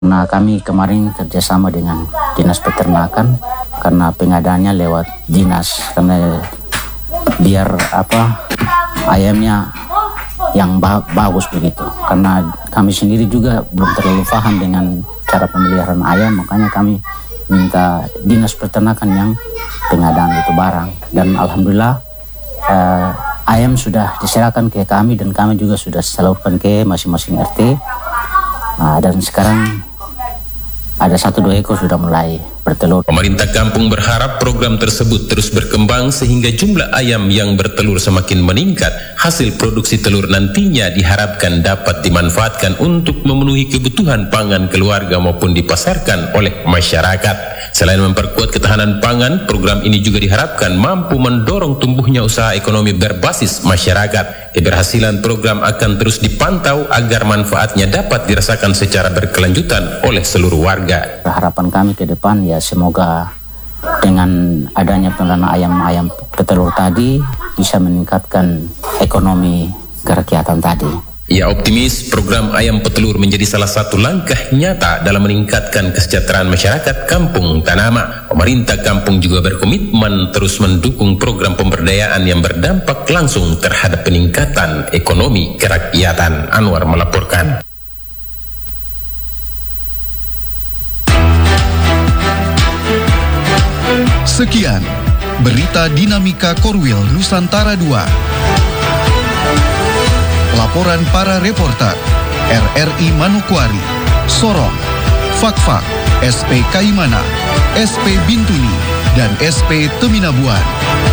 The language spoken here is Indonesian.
Nah, kami kemarin kerjasama dengan Dinas Peternakan karena pengadaannya lewat dinas, karena biar ayamnya yang bagus begitu. Karena kami sendiri juga belum terlalu paham dengan cara pemeliharaan ayam, makanya kami minta Dinas Peternakan yang pengadaan itu barang. Dan alhamdulillah ayam sudah diserahkan ke kami dan kami juga sudah salurkan ke masing-masing RT. Dan sekarang ada 1-2 ekor sudah mulai bertelur. Pemerintah kampung berharap program tersebut terus berkembang sehingga jumlah ayam yang bertelur semakin meningkat. Hasil produksi telur nantinya diharapkan dapat dimanfaatkan untuk memenuhi kebutuhan pangan keluarga maupun dipasarkan oleh masyarakat. Selain memperkuat ketahanan pangan, program ini juga diharapkan mampu mendorong tumbuhnya usaha ekonomi berbasis masyarakat. Keberhasilan program akan terus dipantau agar manfaatnya dapat dirasakan secara berkelanjutan oleh seluruh warga. Harapan kami ke depan ya semoga dengan adanya pengelolaan ayam-ayam petelur tadi bisa meningkatkan ekonomi kerakyatan tadi. Ia optimis program ayam petelur menjadi salah satu langkah nyata dalam meningkatkan kesejahteraan masyarakat Kampung Tanama. Pemerintah kampung juga berkomitmen terus mendukung program pemberdayaan yang berdampak langsung terhadap peningkatan ekonomi kerakyatan. Anwar melaporkan. Sekian berita Dinamika Korwil Nusantara 2. Laporan para reporter RRI Manokwari, Sorong, Fakfak, SP Kaimana, SP Bintuni, dan SP Teminabuan.